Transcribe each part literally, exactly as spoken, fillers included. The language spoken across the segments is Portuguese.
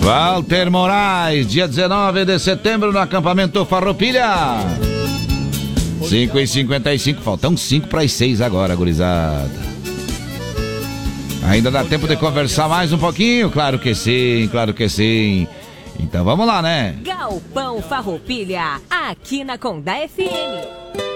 Walter Moraes, dia dezenove de setembro no acampamento Farroupilha. cinco e cinquenta e cinco, faltam cinco para as seis agora, gurizada. Ainda dá tempo de conversar mais um pouquinho? Claro que sim, claro que sim. Então vamos lá, né? Galpão Farroupilha, aqui na Condá F M.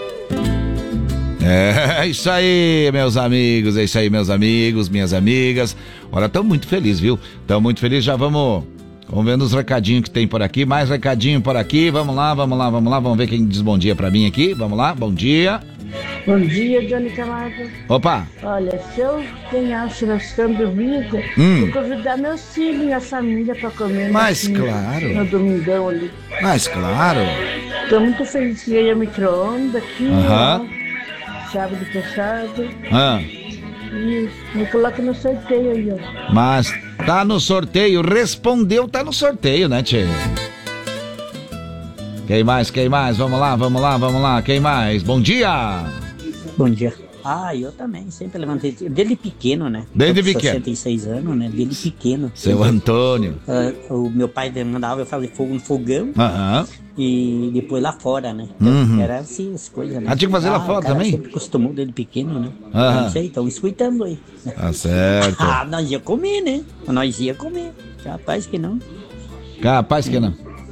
É isso aí, meus amigos, é isso aí, meus amigos, minhas amigas. Olha, estamos muito felizes, viu? Estamos muito felizes, já vamos, vamos vendo os recadinhos que tem por aqui, mais recadinho por aqui, vamos lá, vamos lá, vamos lá, vamos ver quem diz bom dia pra mim aqui, vamos lá, bom dia. Bom dia, Johnny Camargo. Opa! Olha, se eu ganhar o churrascão do vida, Hum. vou convidar meus filhos e a família pra comer. Mas aqui claro. No domingão ali. Mas claro. Tô muito feliz que ganhei a micro-ondas aqui, Aham. ó, chave de fechado. Ah, E me coloca no sorteio aí, ó. mas tá no sorteio, respondeu, tá no sorteio, né, tchê? Quem mais, quem mais? Vamos lá, vamos lá, vamos lá, quem mais? Bom dia! Bom dia. Ah, eu também, sempre levantei, desde pequeno, né? Desde Eu com pequeno. sessenta e seis anos, né? Desde pequeno. Seu Antônio. Ah, o meu pai mandava eu fazer fogo no fogão Aham. e depois lá fora, né? Então, Uhum. era assim as coisas, né? Ah, tinha que fazer lá fora o cara também? sempre acostumou desde pequeno, né? Aham. Não sei, estão escutando aí. Tá certo. Ah, nós ia comer, né? Nós ia comer. Capaz que não. Capaz que não.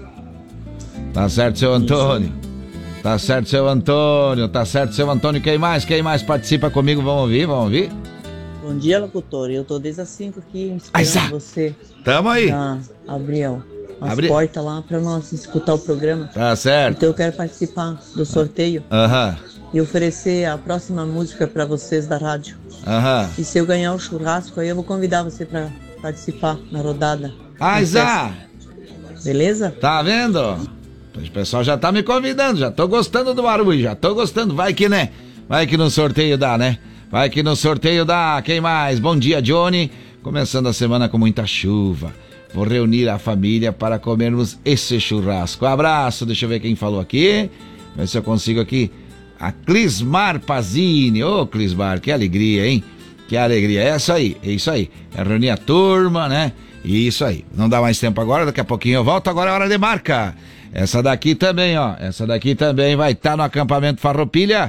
Tá certo, seu Antônio. Tá certo, seu Antônio. Tá certo, seu Antônio. Quem mais? Quem mais participa comigo? Vamos ouvir, vamos ouvir? Bom dia, locutor. Eu tô desde as cinco aqui Ai, esperando Zá. você Tamo aí. pra abrir ó, as Abri- portas lá pra nós escutar o programa. Tá certo. Então eu quero participar do sorteio Aham, e oferecer a próxima música pra vocês da rádio. aham. E se eu ganhar o churrasco aí, eu vou convidar você pra participar na rodada. Ai, Zá. Beleza? Tá vendo? O pessoal já tá me convidando, já tô gostando do barulho, já tô gostando. Vai que, né? Vai que no sorteio dá, né? Vai que no sorteio dá. Quem mais? Bom dia, Johnny. Começando a semana com muita chuva. Vou reunir a família para comermos esse churrasco. Abraço, deixa eu ver quem falou aqui. Ver se eu consigo aqui. A Clismar Pazini. Ô, Clismar, que alegria, hein? Que alegria. É isso aí, é isso aí. É reunir a turma, né? Isso aí. Não dá mais tempo agora, daqui a pouquinho eu volto. Agora é hora de marca. Essa daqui também, ó. Essa daqui também vai estar no acampamento Farroupilha.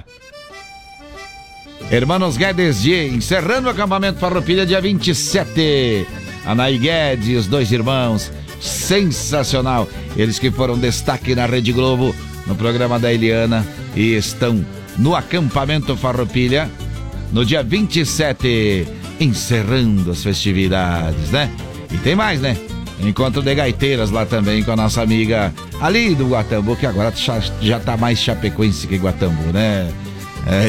Hermanos Guedes de encerrando o acampamento Farroupilha dia vinte e sete. Anaí Guedes e os dois irmãos. Sensacional. Eles que foram destaque na Rede Globo, no programa da Eliana, e estão no acampamento Farroupilha no dia vinte e sete, encerrando as festividades, né? E tem mais, né? Encontro de gaiteiras lá também com a nossa amiga ali do Guatambu, que agora já, já tá mais chapecoense que Guatambu, né?